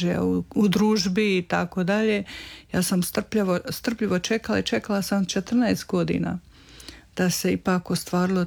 kaže u družbi i tako dalje. Ja sam strpljivo čekala sam 14 godina da se ipak ostvarilo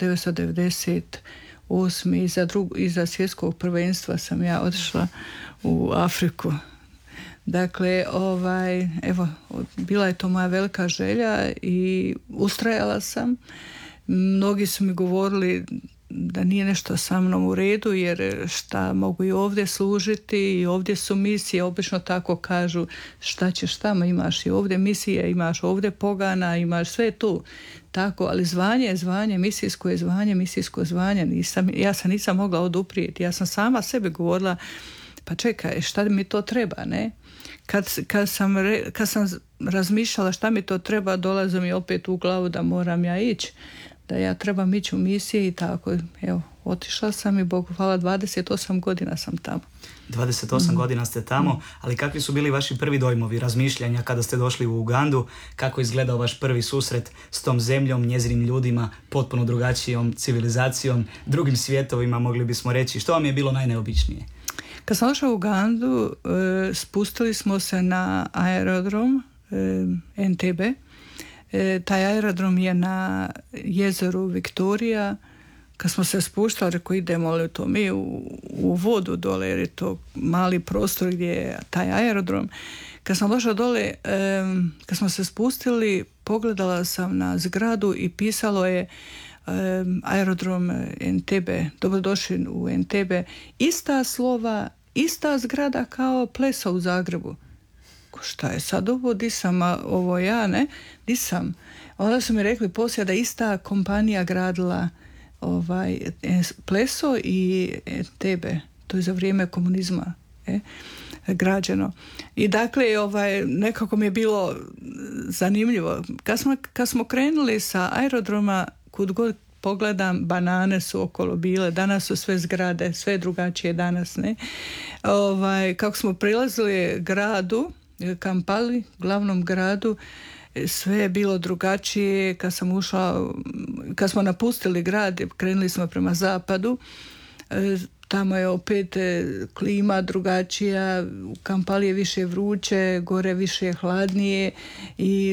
1998. Iza svjetskog prvenstva sam ja otišla u Afriku. Dakle, evo, bila je to moja velika želja i ustrajala sam. Mnogi su mi govorili da nije nešto sa mnom u redu, jer šta mogu i ovdje služiti i ovdje su misije, obično tako kažu, šta ćeš tamo, imaš i ovdje misije, imaš ovdje pogana, imaš sve tu. Tako, ali misijsko zvanje, ja se nisam mogla oduprijeti. Ja sam sama sebi govorila, pa čekaj, šta mi to treba, ne? Kad sam razmišljala šta mi to treba, dolazi mi opet u glavu da moram ja ići, da ja trebam ići u misije i tako. Evo, otišla sam i Bogu hvala, 28 godina sam tamo. 28 godina ste tamo, ali kakvi su bili vaši prvi dojmovi, razmišljanja kada ste došli u Ugandu? Kako je izgledao vaš prvi susret s tom zemljom, njezinim ljudima, potpuno drugačijom civilizacijom, drugim svijetovima, mogli bismo reći? Što vam je bilo najneobičnije? Kad sam došla u Ugandu, spustili smo se na aerodrom Entebbe. Taj aerodrom je na jezeru Viktorija. Kad smo se spuštali, rekao idemo li to mi u vodu dole, jer je to mali prostor gdje je taj aerodrom. Kad sam došla dole, kad smo se spustili, pogledala sam na zgradu i pisalo je aerodrom Entebbe, dobrodošli u Entebbe. Ista slova, ista zgrada kao Pleso u Zagrebu. Šta je sad ovo, di sam, ovo ja, ne? Di sam. Onda su mi rekli poslije da ista kompanija gradila Pleso i Entebbe. To je za vrijeme komunizma građeno. I dakle, nekako mi je bilo zanimljivo. Kad smo krenuli sa aerodroma, kud god pogledam, banane su okolo bile, danas su sve zgrade, sve drugačije danas, ne? Kako smo prilazili gradu, Kampali, glavnom gradu, sve je bilo drugačije. Kad smo napustili grad, krenuli smo prema zapadu, tamo je opet klima drugačija, u Kampali je više vruće, gore više hladnije i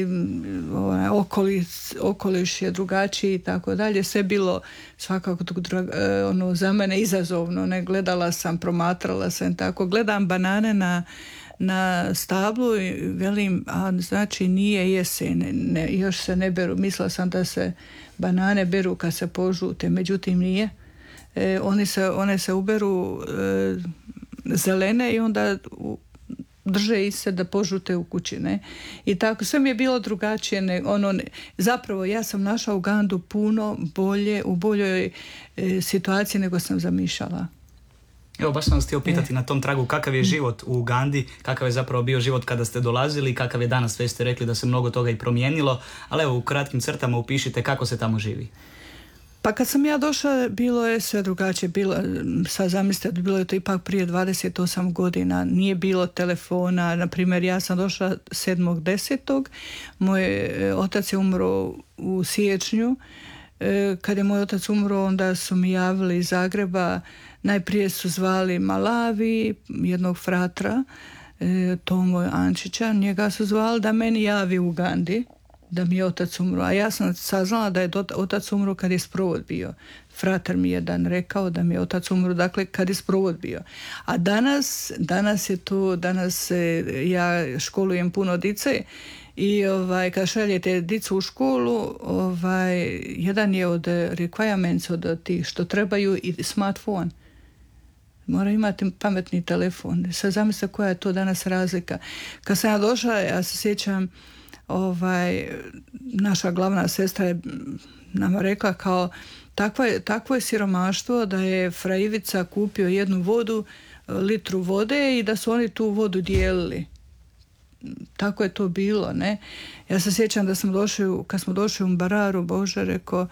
okoliš je drugačiji i tako dalje. Sve bilo svakako za mene izazovno. Ne, gledala sam, promatrala sam tako. Gledam banane na stablu i velim, znači nije jesen, još se ne beru. Mislila sam da se banane beru kad se požute, međutim nije. One se uberu zelene i onda drže se da požute u kući, ne? I tako, sve mi je bilo drugačije. Zapravo, ja sam našla Ugandu puno bolje, u boljoj situaciji nego sam zamišljala. Evo, baš sam vas htio pitati na tom tragu kakav je život u Ugandi, kakav je zapravo bio život kada ste dolazili, kakav je danas, sve ste rekli da se mnogo toga i promijenilo, ali evo, u kratkim crtama upišite kako se tamo živi. Pa kad sam ja došla, bilo je sve drugačije. Sad zamislite, bilo je to ipak prije 28 godina. Nije bilo telefona. Naprimjer, ja sam došla 7.10. Moj otac je umro u siječnju. Kad je moj otac umro, onda su mi javili iz Zagreba. Najprije su zvali Malavi, jednog fratra, Tomo Ančića. Njega su zvali da meni javi u Ugandi da mi je otac umro. A ja sam saznala da je otac umro kad je sprovod bio. Fratar mi je rekao da mi je otac umro, dakle kad je sprovod bio. A danas je to, ja školujem puno dice i kad šaljete dicu u školu, jedan je od requirements, od tih što trebaju, i smartphone. Mora imati pametni telefon. Sad zamislite koja je to danas razlika. Kad sam ja došla, ja se sjećam, naša glavna sestra je nama rekla kao takvo je siromaštvo da je fra Ivica kupio jednu litru vode i da su oni tu vodu dijelili. Tako je to bilo, ne? Ja se sjećam da kad smo došli u Mbararu, Bože, rekao,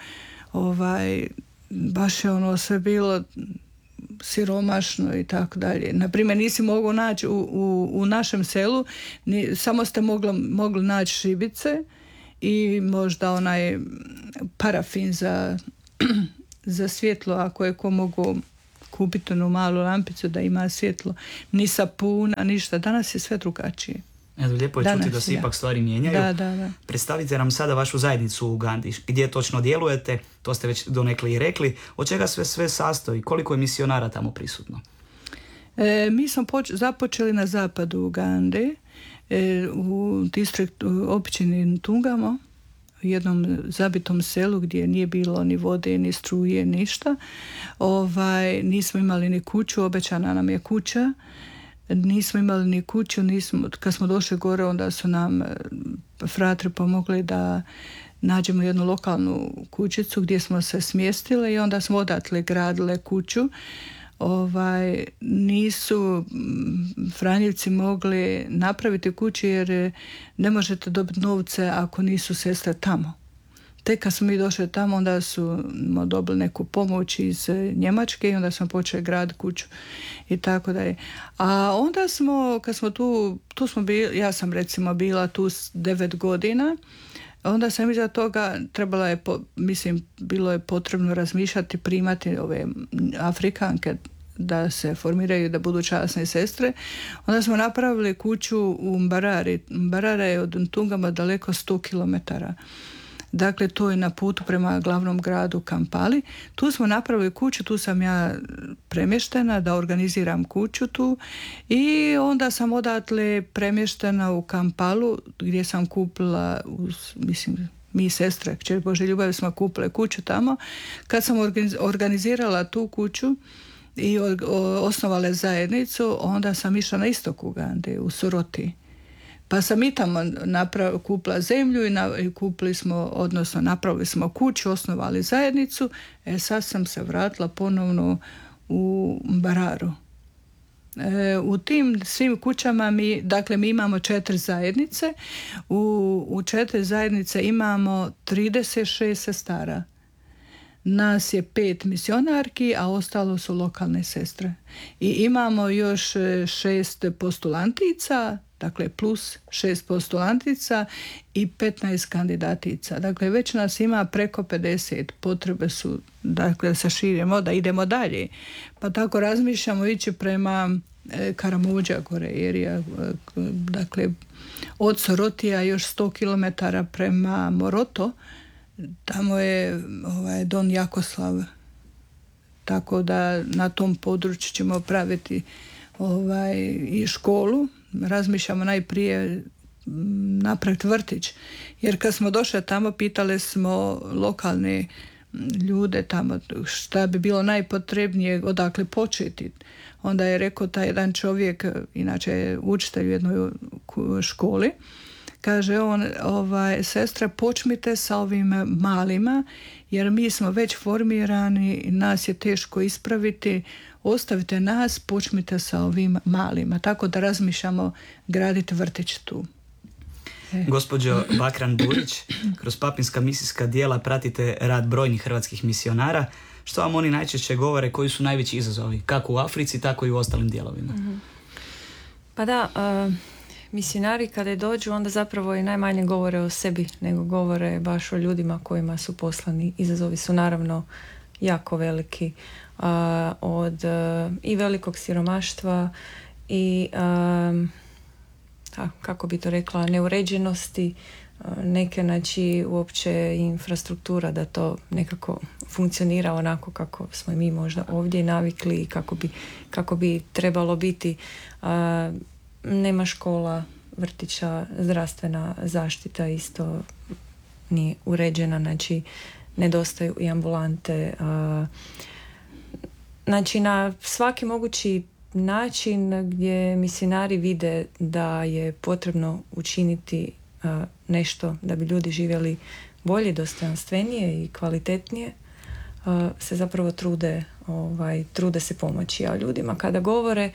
baš je sve bilo siromašno i tako dalje. Naprimjer, nisi mogao naći u našem selu, samo ste mogli naći šibice i možda onaj parafin za svjetlo, ako je ko kupiti onu malu lampicu da ima svjetlo, ni sapuna, ništa. Danas je sve drugačije. Evo, lijepo je čuti da se ipak stvari mijenjaju. Da. Predstavite nam sada vašu zajednicu u Ugandi. Gdje točno djelujete, to ste već donekle i rekli. Od čega sve sastoji? Koliko je misionara tamo prisutno? Mi smo započeli na zapadu Ugande, u distriktu općini Ntungamo, u jednom zabitom selu gdje nije bilo ni vode, ni struje, ništa. Nismo imali ni kuću, obećana nam je kuća. Nismo imali ni kuću, kad smo došli gore onda su nam fratri pomogli da nađemo jednu lokalnu kućicu gdje smo se smjestili i onda smo odatle gradile kuću. Nisu Franjevci mogli napraviti kuću jer ne možete dobiti novce ako nisu sestre tamo. Tek kad smo mi došli tamo, onda smo dobili neku pomoć iz Njemačke i onda smo počeli graditi kuću i tako dalje. A onda kad smo tu smo bili, ja sam recimo bila tu 9 godina, onda sam iza toga bilo je potrebno razmišljati, primati ove Afrikanke da se formiraju, da budu časne sestre. Onda smo napravili kuću u Mbarari. Mbarara je od Ntungama daleko 100 kilometara. Dakle, to je na putu prema glavnom gradu Kampali. Tu smo napravili kuću, tu sam ja premještena da organiziram kuću tu i onda sam odatle premještena u Kampalu gdje sam kupila, mi sestre, kćer Bože ljubavi smo kupile kuću tamo. Kad sam organizirala tu kuću i osnovale zajednicu, onda sam išla na istok Ugande, u Soroti. Pa sam i tamo kupila zemlju i napravili smo kuću, osnovali zajednicu. Sad sam se vratila ponovno u Mbararu. U tim svim kućama mi imamo 4 zajednice. U 4 zajednice imamo 36 sestara. Nas je 5 misionarki, a ostalo su lokalne sestre. I imamo još 6 postulantica, dakle plus 6 postulantica i 15 kandidatica. Dakle, već nas ima preko 50. Potrebe su da se širimo, da idemo dalje. Pa tako razmišljamo ići prema Karamođa gore, jer dakle, od Sorotija još 100 km prema Moroto, tamo je Don Jakoslav. Tako da na tom području ćemo praviti i školu. Razmišljamo najprije napraviti vrtić. Jer kad smo došli tamo, pitali smo lokalne ljude tamo šta bi bilo najpotrebnije, odakle početi. Onda je rekao taj jedan čovjek, inače je učitelj u jednoj školi, kaže on, sestra, počnite sa ovim malima, jer mi smo već formirani, nas je teško ispraviti, ostavite nas, počnite sa ovim malima. Tako da razmišljamo graditi vrtić tu. Gospođo Bakran Burić, kroz papinska misijska djela pratite rad brojnih hrvatskih misionara. Što vam oni najčešće govore, koji su najveći izazovi, kako u Africi, tako i u ostalim dijelovima? Pa da, misionari kada dođu, onda zapravo i najmanje govore o sebi, nego govore baš o ljudima kojima su poslani. Izazovi su naravno jako veliki, od i velikog siromaštva i kako bi to rekla, neuređenosti, neke, znači, uopće infrastruktura da to nekako funkcionira onako kako smo i mi možda ovdje navikli i kako bi trebalo biti. Nema škola, vrtića, zdravstvena zaštita isto nije uređena, znači nedostaju i ambulante. Znači na svaki mogući način gdje misionari vide da je potrebno učiniti nešto da bi ljudi živjeli bolje, dostojanstvenije i kvalitetnije, se zapravo trude se pomoći. A ljudima kada govore,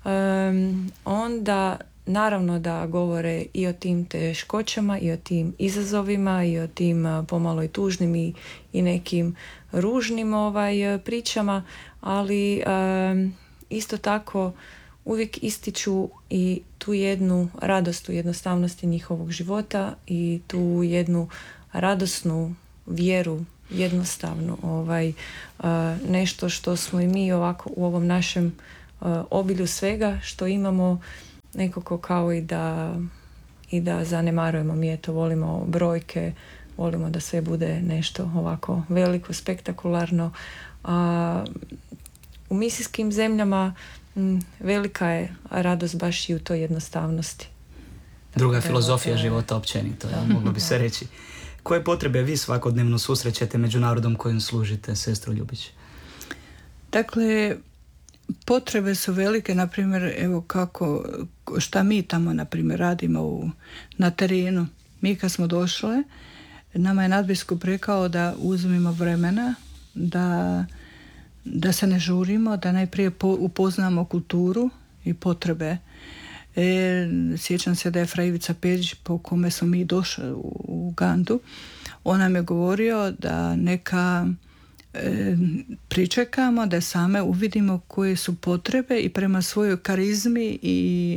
onda naravno da govore i o tim teškoćama i o tim izazovima i o tim pomalo i tužnim i nekim ružnim pričama, ali isto tako uvijek ističu i tu jednu radost u jednostavnosti njihovog života i tu jednu radosnu vjeru jednostavno. Nešto što smo i mi ovako u ovom našem obilju svega što imamo nekako kao i da zanemarujemo. Mi volimo brojke, volimo da sve bude nešto ovako veliko, spektakularno. U misijskim zemljama velika je radost baš i u toj jednostavnosti. Druga filozofija života općenito, moglo bi se reći. Koje potrebe vi svakodnevno susrećete među narodom kojim služite, sestro Ljubić? Dakle, potrebe su velike, na primjer, evo šta mi tamo, na primjer, radimo na terenu. Mi kad smo došle, nama je nadbiskup rekao da uzmemo vremena, da se ne žurimo, da najprije upoznamo kulturu i potrebe. Sjećam se da je fra Ivica Perić, po kome smo mi došli u Ugandu, on nam je govorio da neka pričekamo, da same uvidimo koje su potrebe i prema svojoj karizmi i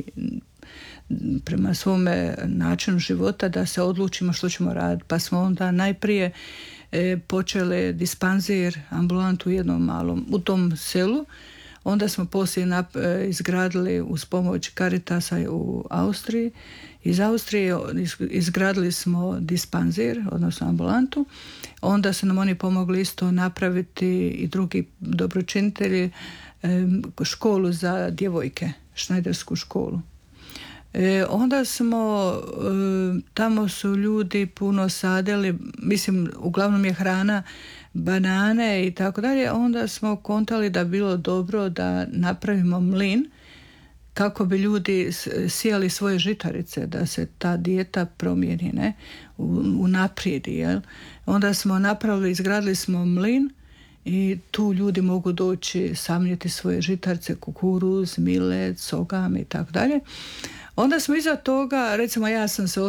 prema svome načinu života da se odlučimo što ćemo raditi. Pa smo onda najprije počeli dispanzir, ambulantu u tom selu. Onda smo poslije izgradili uz pomoć Caritasa u Austriji. Iz Austrije izgradili smo dispanzir, odnosno ambulantu. Onda su nam oni pomogli isto napraviti i drugi dobročinitelji školu za djevojke, šnajdersku školu. Onda smo, tamo su ljudi puno sadili, mislim, uglavnom je hrana banane i tako dalje. Onda smo kontali da bilo dobro da napravimo mlin kako bi ljudi sijali svoje žitarice, da se ta dijeta promijeni, ne, unaprijedi, jel? Onda smo izgradili smo mlin i tu ljudi mogu doći samljeti svoje žitarice, kukuruz, milet, sogam i tako dalje. Onda smo iza toga, recimo ja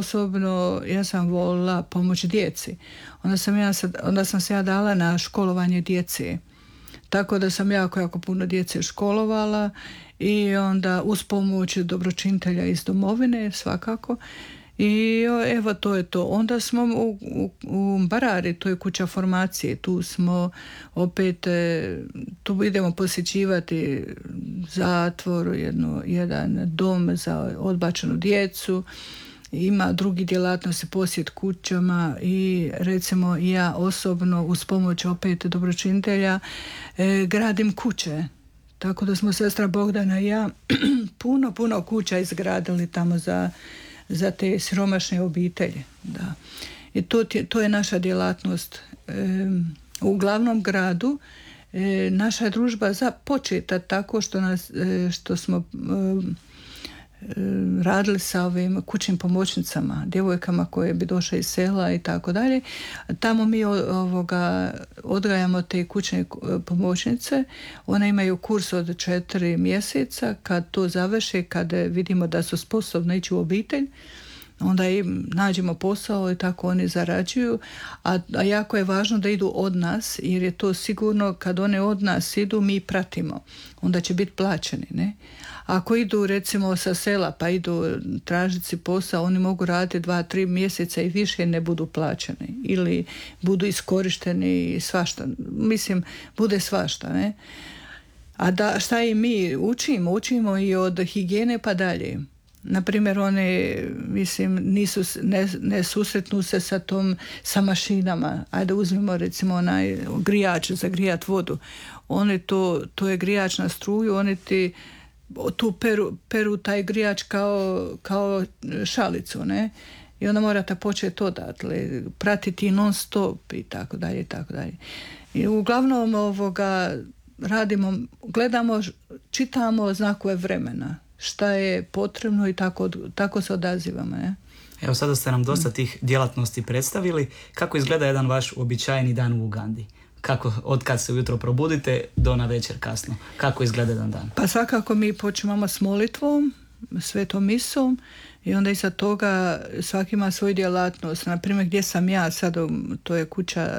sam volila pomoć djeci. Onda sam se ja dala na školovanje djece. Tako da sam jako puno djece školovala i onda uz pomoć dobročinitelja iz domovine svakako. I evo to je to. Onda smo u Mbarari, to je kuća formacije, tu smo opet, tu idemo posjećivati zatvor, jedan dom za odbačenu djecu, ima drugi djelatnosti, posjet kućama i recimo ja osobno uz pomoć opet dobročinitelja gradim kuće. Tako da smo sestra Bogdana i ja puno kuća izgradili tamo za te siromašne obitelji. Da. I to je naša djelatnost. U glavnom gradu naša je družba započeta tako što smo radili sa ovim kućnim pomoćnicama, djevojkama koje bi došle iz sela i tako dalje. Tamo mi odgajamo te kućne pomoćnice. One imaju kurs od 4 mjeseca. Kad to završe, kad vidimo da su sposobni ići u obitelj, onda im nađemo posao i tako oni zarađuju. A jako je važno da idu od nas, jer je to sigurno kad one od nas idu, mi pratimo. Onda će biti plaćeni, ne? Ako idu recimo sa sela pa idu tražiti si posao, oni mogu raditi 2-3 mjeseca i više ne budu plaćeni ili budu iskorišteni i svašta. Mislim, bude svašta, ne? A šta i mi učimo i od higijene pa dalje. Naprimjer, one, ne susretnu se sa mašinama. Ajde uzmimo recimo onaj grijač za grijat vodu. Oni to je grijač na struju, oni tu peru taj grijač kao šalicu, ne? I onda morate početi odatle, pratiti non stop i tako dalje i tako dalje. I uglavnom radimo, gledamo, čitamo znakove vremena, šta je potrebno i tako se odazivamo, ne? Evo sada ste nam dosta tih djelatnosti predstavili. Kako izgleda jedan vaš uobičajeni dan u Ugandi? Kako, od kad se ujutro probudite do na večer kasno? Kako izgleda jedan dan? Pa svakako mi počinamo s molitvom, svetom misom i onda iza toga svaki ima svoju djelatnost. Naprimjer, gdje sam ja sad, to je kuća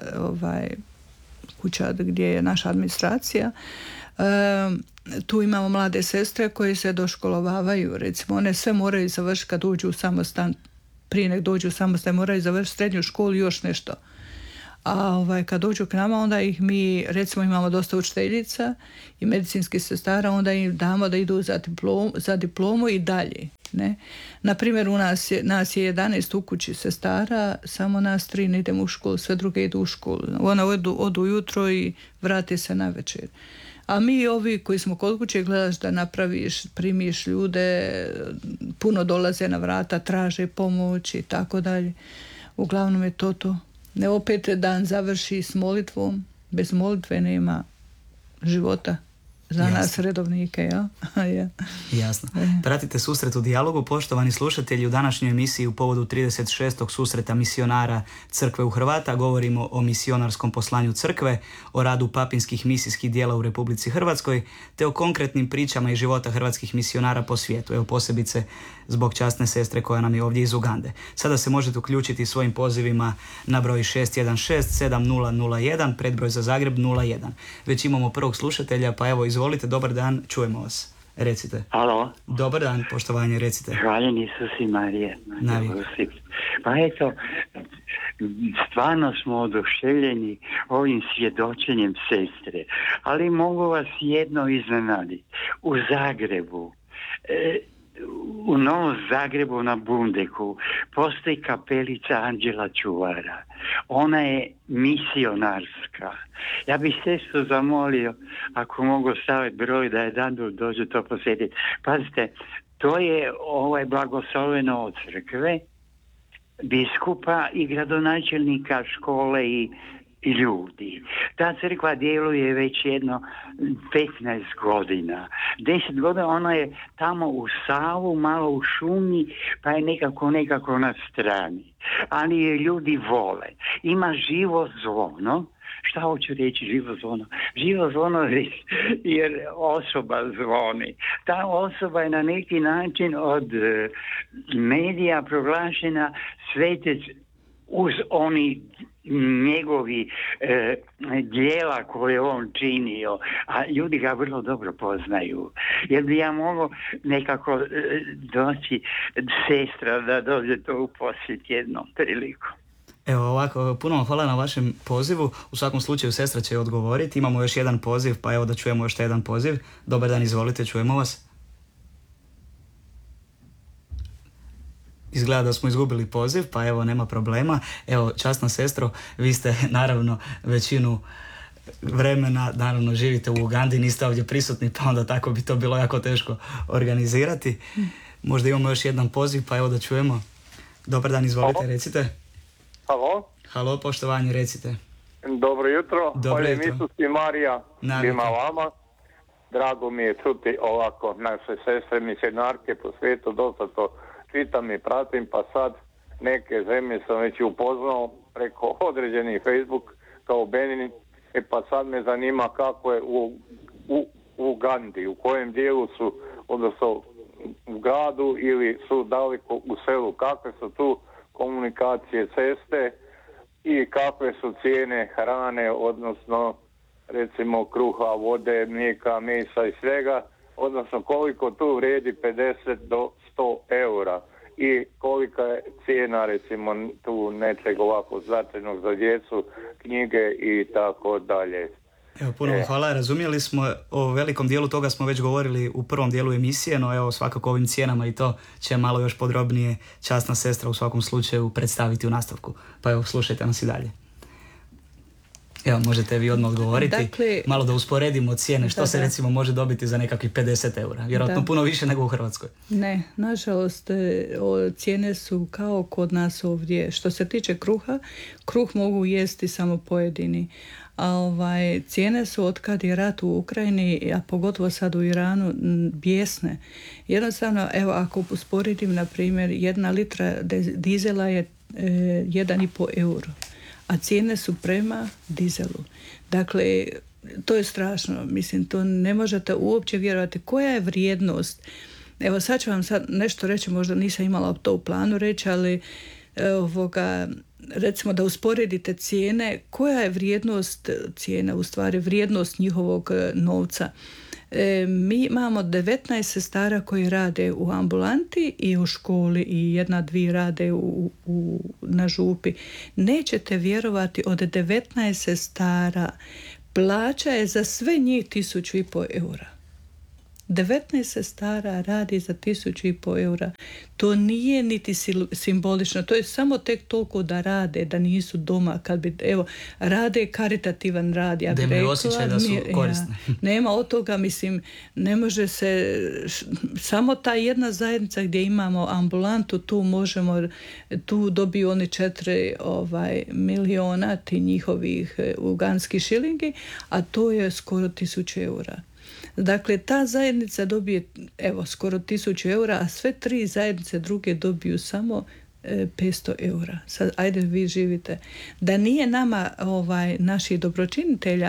gdje je naša administracija. Tu imamo mlade sestre koje se doškolovavaju. Recimo, one sve moraju završiti kad uđu u samostan. Prije nek dođu u samostan moraju završiti srednju školu i još nešto. a kad dođu k nama, onda ih mi, recimo imamo dosta učiteljica i medicinskih sestara, onda im damo da idu za diplomu i dalje. Ne? Naprimjer, nas je 11 u kući sestara, samo nas 3 ne idemo u školu, sve druge idu u školu. Ona odu ujutro i vrati se na večer. A mi ovi koji smo kod kuće, gledaš da napraviš, primiš ljude, puno dolaze na vrata, traže pomoć i tako dalje. Uglavnom je to. Ne, opet dan završi s molitvom, bez molitve nema života. Za Jasno. nas redovnike, ja? Ja. Jasno. Pratite susret u dijalogu, poštovani slušatelji, u današnjoj emisiji u povodu 36. susreta misionara crkve u Hrvata govorimo o misionarskom poslanju crkve, o radu papinskih misijskih dijela u Republici Hrvatskoj, te o konkretnim pričama iz života hrvatskih misionara po svijetu, evo posebice zbog časne sestre koja nam je ovdje iz Ugande. Sada se možete uključiti svojim pozivima na broj 616-7001, predbroj za Zagreb 01. Već imamo prvog slušatelja, pa evo izvolite, dobar dan, čujemo vas. Recite. Alo. Dobar dan, poštovanje, recite. Hvaljen Isus i Marija. Pa eto, stvarno smo oduševljeni ovim svjedočenjem sestre, ali mogu vas jedno iznenaditi. U Zagrebu, u Novom Zagrebu na Bundeku postoji kapelica Anđela Čuvara. Ona je misionarska. Ja bih sestru zamolio, ako mogu staviti broj, da je dan dođu to posjetiti. Pazite, to je blagosloveno od crkve, biskupa i gradonačelnika škole i ljudi. Ta crkva djeluje već jedno 15 godina. 10 godina ona je tamo u Savu, malo u šumi, pa je nekako na strani. Ali je ljudi vole. Ima živo zvono. Šta hoću reći živo zvono? Živo zvono jer osoba zvoni. Ta osoba je na neki način od medija proglašena svetec uz oni njegovi djela koje on činio, a ljudi ga vrlo dobro poznaju. Jer bi ja mogao nekako doći sestra da dođete u posjet jednom priliku. Evo ovako, puno vam hvala na vašem pozivu. U svakom slučaju sestra će odgovoriti. Imamo još jedan poziv, pa evo da čujemo još jedan poziv. Dobar dan, izvolite, čujemo vas. Izgleda da smo izgubili poziv, pa evo nema problema. Evo, časna sestro, vi ste naravno većinu vremena, naravno živite u Ugandi, niste ovdje prisutni, pa onda tako bi to bilo jako teško organizirati. Možda imamo još jedan poziv, pa evo da čujemo. Dobar dan, izvolite, Halo. Recite. Halo? Halo, poštovanje, recite. Dobro jutro. Dobro jutro. Isus i Marija svima vama. Drago mi je čuti ovako naše sestre misionarke po svijetu, dosta to čitam i pratim, pa sad neke zemlje sam već upoznao preko određenih Facebook kao Benin, pa sad me zanima kako je u Ugandi, u kojem dijelu su, odnosno u gradu ili su daleko u selu, kakve su tu komunikacije, ceste i kakve su cijene hrane, odnosno recimo kruha, vode, mlijeka, mesa i svega, odnosno koliko tu vrijedi 50 do 100 eura i kolika je cijena recimo tu nečeg ovako značajnog za djecu, knjige i tako dalje. Evo, puno vam hvala, razumjeli smo, o velikom dijelu toga smo već govorili u prvom dijelu emisije, no evo svakako ovim cijenama i to će malo još podrobnije časna sestra u svakom slučaju predstaviti u nastavku. Pa evo, slušajte nas i dalje. Evo, možete vi odmah odgovoriti, Dakle, malo da usporedimo cijene, što se recimo može dobiti za nekakvih 50 eura, vjerojatno puno više nego u Hrvatskoj. Ne, nažalost, cijene su kao kod nas ovdje. Što se tiče kruha, kruh mogu jesti samo pojedini. A cijene su od kad je rat u Ukrajini, a pogotovo sad u Iranu, bijesne. Jednostavno, evo, ako usporedim, na primjer, 1 litra dizela je 1,5 euro, a cijene su prema dizelu. Dakle, to je strašno. Mislim, to ne možete uopće vjerovati. Koja je vrijednost? Evo, sad ću vam nešto reći, možda nisam imala to u planu reći, ali recimo da usporedite cijene, koja je vrijednost cijena, u stvari vrijednost njihovog novca. Mi imamo 19 sestara koji rade u ambulanti i u školi i 1-2 rade na župi. Nećete vjerovati, od 19 sestara plaća je za sve njih 1.500 eura. 19 sestara radi za 1.500 eura. To nije niti simbolično, to je samo tek toliko da rade, da nisu doma, kad bi, rade karitativan rad, ja bih rekla. Osjećaj da su korisni. Nema od toga, mislim, ne može se, samo ta jedna zajednica gdje imamo ambulantu, tu dobiju oni 4 miliona ti njihovih uganskih šilingi, a to je skoro 1.000 eura. Dakle, ta zajednica dobije skoro 1.000 eura, a sve 3 zajednice druge dobiju samo 500 eura. Sad, ajde vi živite. Da nije nama naših dobročinitelja,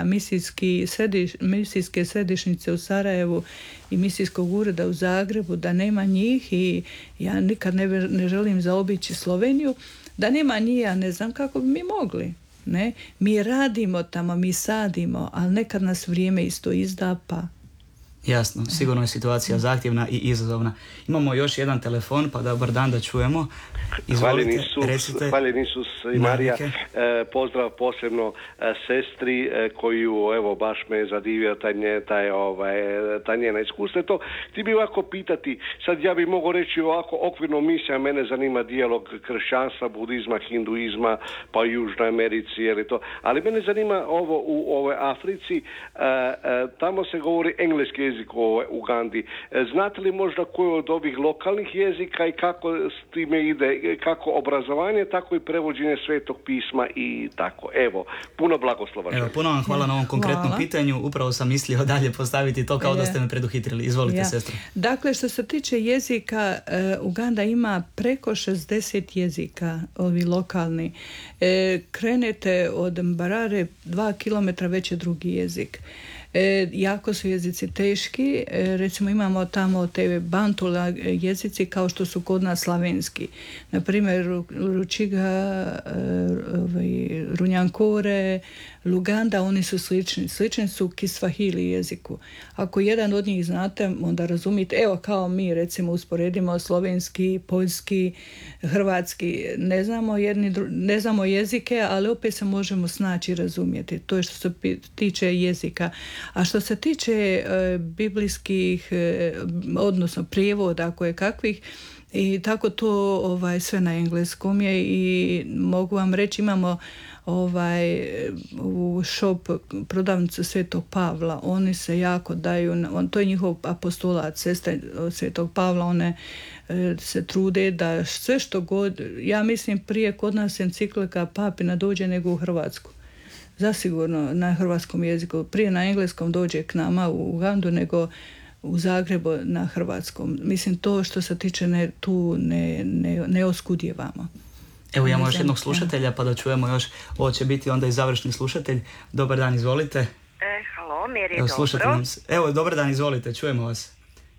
misijske središnjice u Sarajevu i misijskog ureda u Zagrebu, da nema njih, i ja nikad ne želim zaobići Sloveniju, da nema njih, ja ne znam kako bi mi mogli. Ne? Mi radimo tamo, mi sadimo, ali nekad nas vrijeme isto izda, pa... Jasno, sigurno je situacija zahtjevna i izazovna. Imamo još jedan telefon, pa dobar dan da čujemo. Izvolite, recite. Hvaljen Isus i Marija. Pozdrav posebno sestri koju, baš me zadivio ta njena iskustva. Ti bi ovako pitati, sad ja bih mogao reći ovako okvirno misija, mene zanima dijalog kršćanstva, budizma, hinduizma, pa u Južnoj Americi, ali mene zanima ovo u ovoj Africi, tamo se govori engleski jezik u Ugandi. Znate li možda koji od ovih lokalnih jezika i kako s time ide, kako obrazovanje, tako i prevođenje Svetog pisma i tako. Puno blagoslova. Puno vam hvala na ovom konkretnom pitanju. Upravo sam mislio dalje postaviti to kao da ste me preduhitrili. Izvolite, sestro. Dakle, što se tiče jezika, Uganda ima preko 60 jezika, ovi lokalni. Krenete od Mbarare 2 kilometra već je drugi jezik. Jako su jezici teški, recimo imamo tamo te bantula jezici kao što su kod nas slavenski, na primjer Ručiga, Runjankore, Luganda, oni su slični su Kiswahili jeziku. Ako jedan od njih znate, onda razumite, kao mi recimo usporedimo slovenski, poljski, hrvatski, ne znamo jezike, ali opet se možemo snaći i razumjeti. To je što se tiče jezika. A što se tiče biblijskih, odnosno prijevoda koje kakvih, i tako to sve na engleskom je, i mogu vam reći, imamo u shop prodavnicu Svetog Pavla, oni se jako daju, to je njihov apostolat, sestre Svetog Pavla, one se trude da sve što god, ja mislim prije kod nas enciklika papina dođe nego u Hrvatsku. Zasigurno na hrvatskom jeziku. Prije na engleskom dođe k nama u Ugandu nego u Zagrebu na hrvatskom. Mislim, to što se tiče ne oskudjevamo. Imamo još jednog slušatelja, pa da čujemo još. Ovo će biti onda i završni slušatelj. Dobar dan, izvolite. Halo, Mir je dobro. Dobar dan, izvolite, čujemo vas.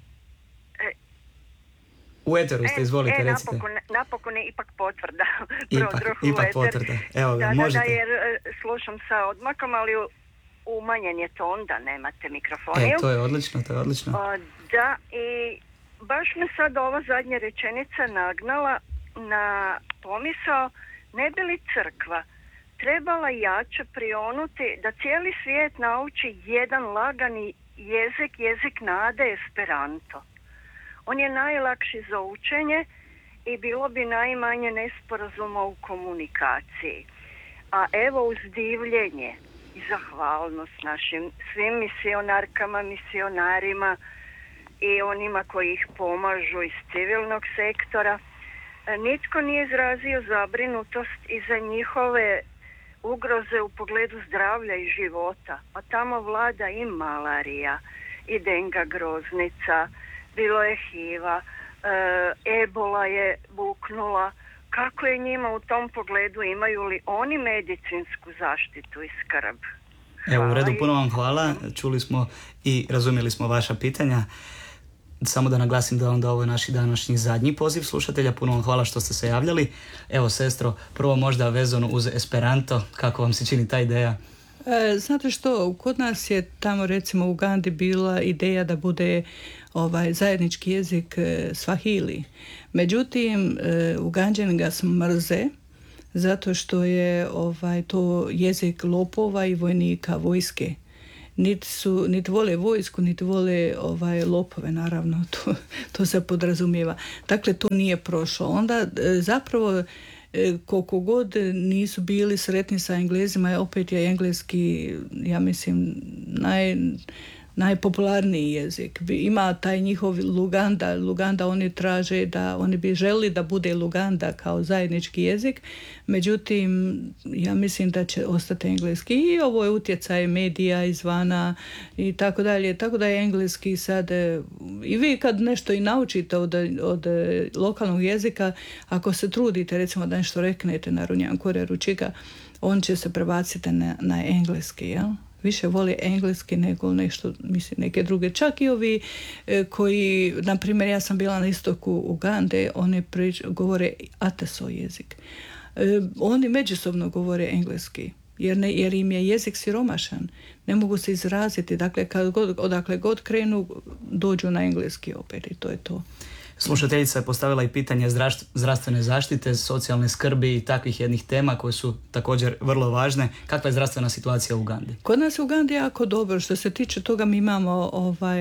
U eteru ste, izvolite, recite. Napokon je ipak potvrda. Ipak potvrda. Evo ga, možete. Da, jer slušam sa odmakom, ali umanjen je ton, da nemate mikrofoniju. To je odlično. Da, i baš me sad ova zadnja rečenica nagnala na pomisao, ne bi li crkva trebala jače prionuti da cijeli svijet nauči jedan lagani jezik nade, Esperanto. On je najlakši za učenje i bilo bi najmanje nesporazuma u komunikaciji. A uz divljenje i zahvalnost našim svim misionarkama, misionarima i onima koji ih pomažu iz civilnog sektora, nitko nije izrazio zabrinutost i za njihove ugroze u pogledu zdravlja i života. A tamo vlada i malarija, i denga groznica, bilo je HIV-a, ebola je buknula. Kako je njima u tom pogledu, imaju li oni medicinsku zaštitu i skrb? U redu, puno vam hvala. Čuli smo i razumjeli smo vaša pitanja. Samo da naglasim da onda ovo je naš današnji zadnji poziv slušatelja. Puno vam hvala što ste se javljali. Sestro, prvo možda vezano uz Esperanto, kako vam se čini ta ideja? Znate što, kod nas je tamo recimo u Ugandi bila ideja da bude zajednički jezik Swahili. Međutim, Uganđani ga mrze zato što je to jezik lopova i vojnika, vojske. Niti vole vojsku, niti vole lopove, naravno, to se podrazumijeva. Dakle, to nije prošlo. Onda zapravo koliko god nisu bili sretni sa Englezima, opet je engleski, ja mislim, najpopularniji jezik. Ima taj njihov Luganda, oni traže oni bi želili da bude Luganda kao zajednički jezik, međutim, ja mislim da će ostati engleski. I ovo je utjecaj medija izvana i tako dalje. Tako da je engleski sad, i vi kad nešto i naučite od lokalnog jezika, ako se trudite, recimo da nešto reknete na Runjankore Ručika, on će se prebaciti na engleski, jel? Više vole engleski nego nešto, mislim, neke druge. Čak i ovi koji, na primjer, ja sam bila na istoku Ugande, oni govore Ateso jezik. Oni međusobno govore engleski, jer im je jezik siromašan. Ne mogu se izraziti. Dakle, odakle god krenu, dođu na engleski opet i to je to. Slušateljica je postavila i pitanje zdravstvene zaštite, socijalne skrbi i takvih jednih tema koje su također vrlo važne. Kakva je zdravstvena situacija u Ugandi? Kod nas u Ugandi jako dobro. Što se tiče toga, mi imamo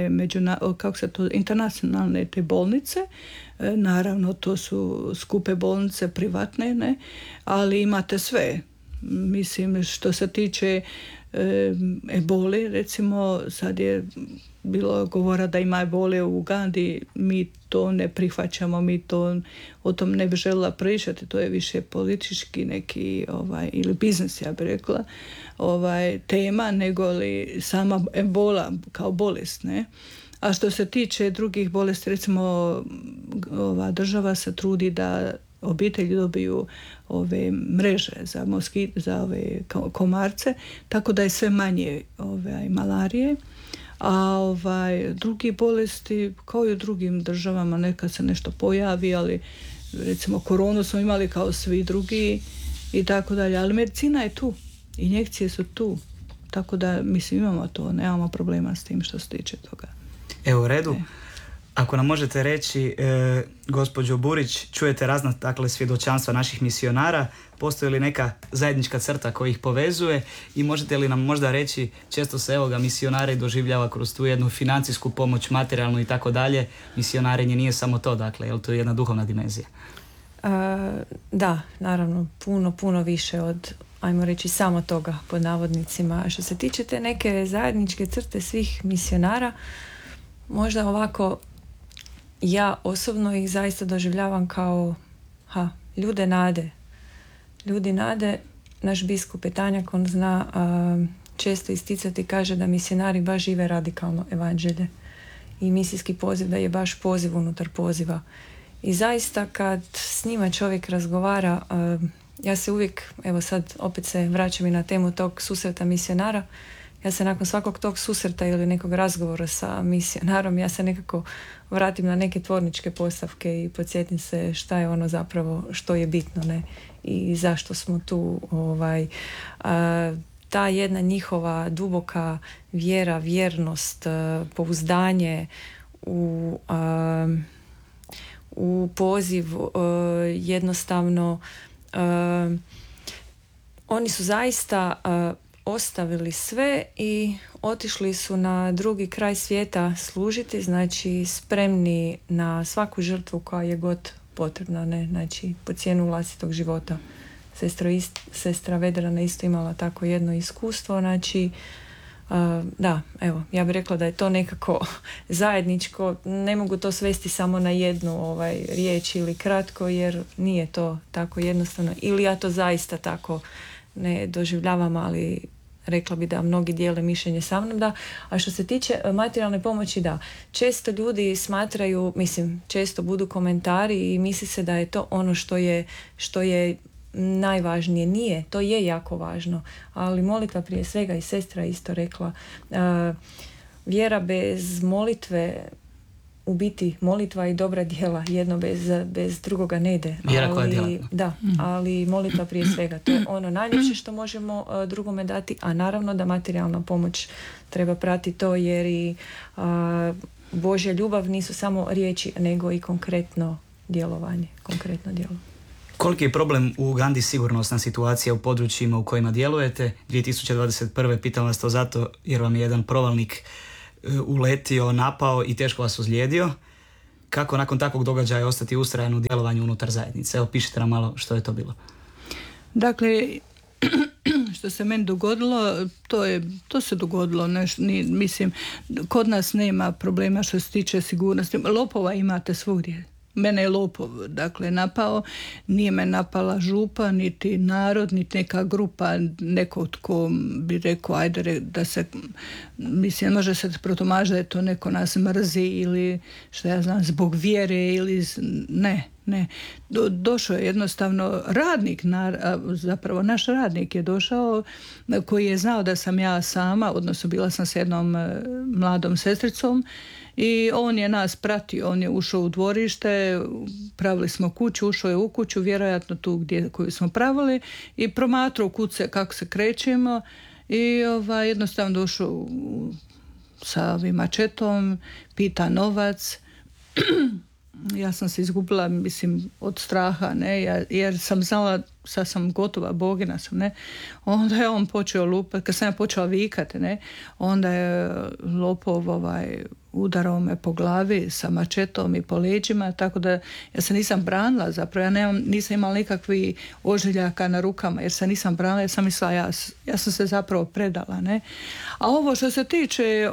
internacionalne te bolnice. Naravno, to su skupe bolnice, privatne, ne? Ali imate sve. Mislim, što se tiče eboli, recimo, sad je bilo govora da ima ebole u Ugandi, mi to ne prihvaćamo, o tom ne bi željela pričati, to je više politički neki ili biznis, ja bih rekla, tema, nego li sama ebola kao bolest, ne? A što se tiče drugih bolesti, recimo, ova država se trudi da obitelji dobiju ove mreže za ove komarce, tako da je sve manje malarije. A drugi bolesti, kao i u drugim državama, nekad se nešto pojavi, ali recimo koronu smo imali kao svi drugi i tako dalje. Ali medicina je tu, injekcije su tu, tako da mislim imamo to, nemamo problema s tim što se tiče toga. Evo, u redu. Ako nam možete reći, gospođo Burić, čujete razna svjedočanstva naših misionara, postoji li neka zajednička crta koja ih povezuje i možete li nam možda reći, često se misionari doživljava kroz tu jednu financijsku pomoć, materijalnu i tako dalje, misionarenje nije samo to, dakle, je to je jedna duhovna dimenzija? Da, naravno, puno više od, ajmo reći, samo toga, pod navodnicima. Što se tiče te neke zajedničke crte svih misionara, možda ovako, ja osobno ih zaista doživljavam kao ljude nade. Ljudi nade, naš biskup Petanjak, on zna često isticati, kaže da misionari baš žive radikalno evanđelje. I misijski poziv da je baš poziv unutar poziva. I zaista kad s njima čovjek razgovara, ja se uvijek, evo sad opet se vraćam i na temu tog susreta misionara, ja se nakon svakog tog susreta ili nekog razgovora sa misionarom, ja se nekako vratim na neke tvorničke postavke i podsjetim se šta je ono zapravo, što je bitno, ne? I zašto smo tu. Ta jedna njihova duboka vjera, vjernost, pouzdanje u poziv, jednostavno oni su zaista ostavili sve i otišli su na drugi kraj svijeta služiti, znači spremni na svaku žrtvu koja je god potrebna, ne? Znači po cijenu vlastitog života. Sestra Vedrana isto imala tako jedno iskustvo, znači da, evo, ja bih rekla da je to nekako zajedničko, ne mogu to svesti samo na jednu riječ ili kratko, jer nije to tako jednostavno, ili ja to zaista tako ne doživljavam, ali rekla bi da mnogi dijele mišljenje sa mnom, da. A što se tiče materijalne pomoći, da, često ljudi smatraju, mislim, često budu komentari i misli se da je to ono što je najvažnije. Nije, to je jako važno, ali molitva prije svega, i sestra isto rekla, vjera bez molitve u biti molitva i dobra djela, jedno bez drugoga ne ide. Vjera koja je djelatna. Da, ali molitva prije svega. To je ono najljepše što možemo drugome dati, a naravno da materijalna pomoć treba pratiti to, jer i Božja ljubav nisu samo riječi, nego i konkretno djelovanje. Koliki je problem u Ugandi sigurnosna situacija u područjima u kojima djelujete? 2021. pitam vas to zato jer vam je jedan provalnik uletio, napao i teško vas ozlijedio. Kako nakon takvog događaja ostati ustrajan u djelovanju unutar zajednice? Evo, pišite nam malo što je to bilo. Dakle, što se meni dogodilo, to se dogodilo. Mislim, kod nas nema problema što se tiče sigurnosti. Lopova imate svugdje. Mene je lopov, dakle, napao. Nije me napala župa, niti narod, niti neka grupa, neko tko bi rekao, ajde, da se, mislim, može se protumažiti da je to neko nas mrzi ili, što ja znam, zbog vjere ili, ne. Došao je jednostavno radnik, zapravo naš radnik je došao koji je znao da sam ja sama, odnosno bila sam s jednom mladom sestricom, i on je nas pratio, on je ušao u dvorište, pravili smo kuću, ušao je u kuću, vjerojatno tu koju smo pravili, i promatrao kuće kako se krećemo i jednostavno došao sa ovim mačetom, pita novac. Ja sam se izgubila, mislim, od straha, ne, jer sam znala, sad sam gotova, bogina sam, ne. Onda je on počeo lupati, kad sam ja počela vikati, ne, onda je lopov udarao me po glavi sa mačetom i po leđima, tako da ja se nisam branila, zapravo ja nisam imala nikakvih ožiljaka na rukama, jer se nisam branila, jer sam mislila, ja sam se zapravo predala, ne. A ovo što se tiče,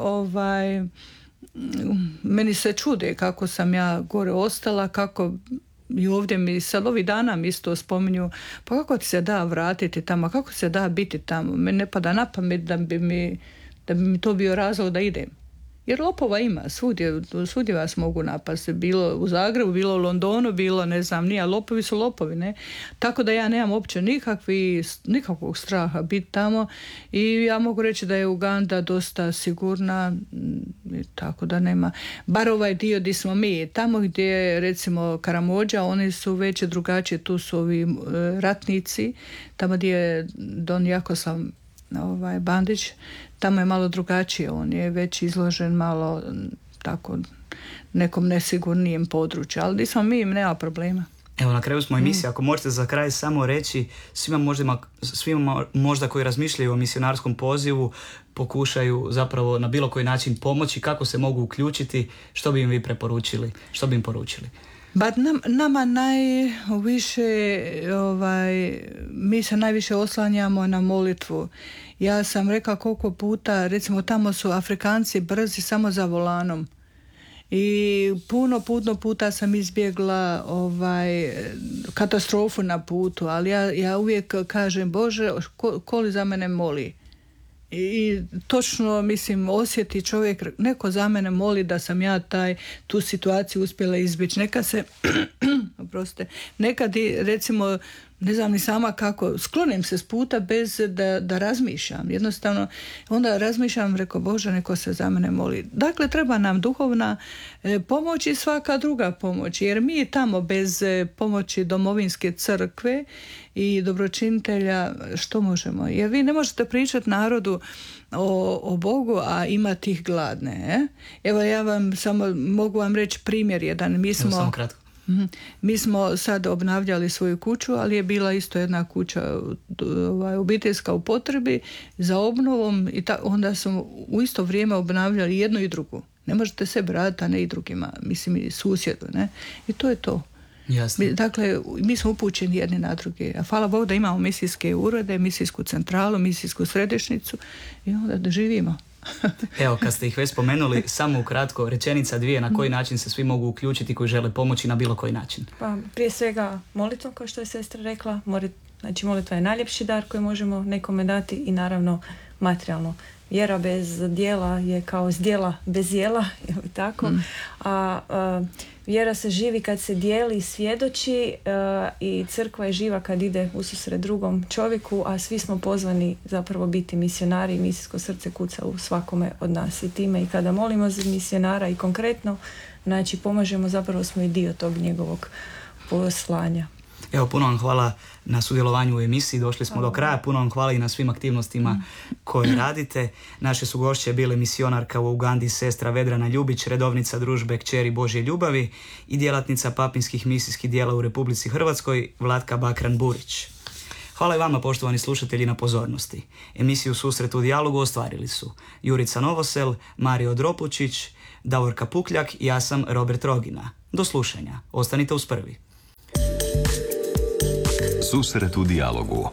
meni se čude kako sam ja gore ostala, kako i ovdje mi sad ovih dana mi isto spominju, pa kako ti se da vratiti tamo, kako se da biti tamo. Meni ne pada na pamet da bi mi to bio razlog da idem. Jer lopova ima, svudje vas mogu napasti, bilo u Zagrebu, bilo u Londonu, bilo ne znam, nije, lopovi su lopovi, ne. Tako da ja nemam uopće nikakvog straha biti tamo i ja mogu reći da je Uganda dosta sigurna, tako da nema, bar ovaj dio gdje smo mi, tamo gdje je recimo Karamođa, oni su već drugačije, tu su ovi ratnici, tamo gdje je Don Jakoslav Bandić, tamo je malo drugačije, on je već izložen malo tako nekom nesigurnijem području, ali gdje smo mi, nema problema. Evo, na kraju smo emisije, ako možete za kraj samo reći svima možda koji razmišljaju o misionarskom pozivu, pokušaju zapravo na bilo koji način pomoći, kako se mogu uključiti, što bi im vi preporučili, što bi im poručili? Nama najviše, mi se najviše oslanjamo na molitvu. Ja sam rekla koliko puta, recimo tamo su Afrikanci brzi samo za volanom. I puno puta sam izbjegla katastrofu na putu, ali ja uvijek kažem, Bože, ko li za mene moli? I točno, mislim, osjeti čovjek, neko za mene moli da sam ja tu situaciju uspjela izbjeći. Nekad recimo, ne znam ni sama kako, sklonim se s puta bez da razmišljam. Jednostavno, onda razmišljam, rekao, Bože, neko se za mene moli. Dakle, treba nam duhovna pomoć i svaka druga pomoć, jer mi tamo bez pomoći domovinske crkve i dobročinitelja što možemo? Jer vi ne možete pričati narodu o Bogu, a imati ih gladne. Evo, ja vam samo mogu vam reći primjer jedan. Samo kratko. Mi smo sad obnavljali svoju kuću, ali je bila isto jedna kuća obiteljska u potrebi za obnovom i onda smo u isto vrijeme obnavljali jednu i drugu. Ne možete se brati, a ne i drugima, mislim i susjedu, ne? I to je to. Jasno. Dakle, mi smo upućeni jedni na druge. A hvala Bogu da imamo misijske urede, misijsku centralu, misijsku središnjicu i onda da živimo. Evo, kad ste ih već spomenuli, samo ukratko, rečenica dvije, na koji način se svi mogu uključiti koji žele pomoći na bilo koji način? Pa, prije svega molitvom, kao što je sestra rekla, znači molitva je najljepši dar koji možemo nekome dati i naravno materijalno. Vjera bez djela je kao zdjela bez jela, je li tako? Vjera se živi kad se dijeli i svjedoči i crkva je živa kad ide ususret drugom čovjeku, a svi smo pozvani zapravo biti misionari i misijsko srce kuca u svakome od nas i time. I kada molimo za misionara i konkretno Znači, pomažemo, zapravo smo i dio tog njegovog poslanja. Evo, puno vam hvala na sudjelovanju u emisiji, došli smo do kraja, puno vam hvala i na svim aktivnostima koje radite. Naše su gošće bile misionarka u Ugandi sestra Vedrana Ljubić, redovnica družbe Kćeri Božje ljubavi i djelatnica papinskih misijskih dijela u Republici Hrvatskoj Vlatka Bakran-Burić. Hvala i vama, poštovani slušatelji, na pozornosti. Emisiju Susret u dijalogu ostvarili su Jurica Novosel, Mario Dropučić, Davorka Pukljak i ja sam Robert Rogina. Do slušanja. Ostanite uz prvi. Susret u dijalogu.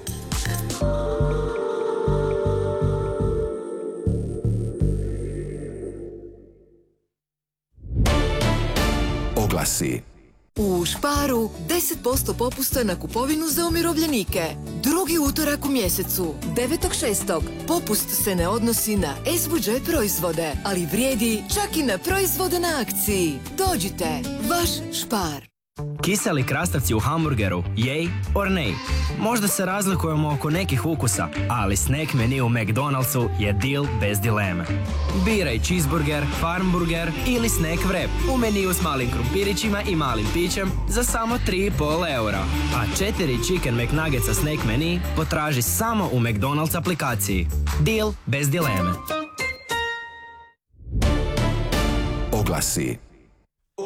Oglasi. U Sparu 10% popusta na kupovinu za umirovljenike. Drugi utorak u mjesecu, 9.6. Popust se ne odnosi na SVJ proizvode, ali vrijedi čak i na proizvode na akciji. Dođite, vaš Spar. Kiseli krastavci u hamburgeru, jej or nej? Možda se razlikujemo oko nekih ukusa, ali snack menu u McDonald'su je deal bez dileme. Biraj cheeseburger, farmburger ili snack wrap u meniju s malim krumpirićima i malim pićem za samo 3,5 eura. A 4 Chicken McNuggetsa snack menu potraži samo u McDonald's aplikaciji. Deal bez dileme. Oglasi.